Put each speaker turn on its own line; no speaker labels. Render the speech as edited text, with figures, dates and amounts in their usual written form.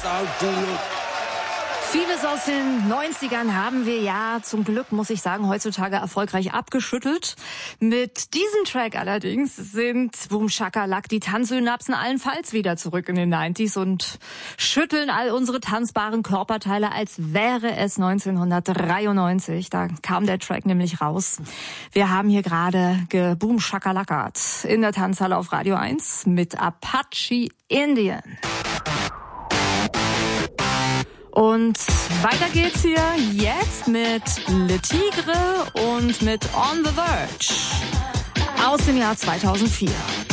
Vieles aus den 90ern haben wir ja zum Glück, muss ich sagen, heutzutage erfolgreich abgeschüttelt. Mit diesem Track allerdings sind Boom Shakalak die Tanzsynapsen allenfalls wieder zurück in den 90s und schütteln all unsere tanzbaren Körperteile, als wäre es 1993. Da kam der Track nämlich raus. Wir haben hier gerade geboom Shakalakat in der Tanzhalle auf Radio 1 mit Apache Indian. Und weiter geht's hier jetzt mit Le Tigre und mit On the Verge aus dem Jahr 2004.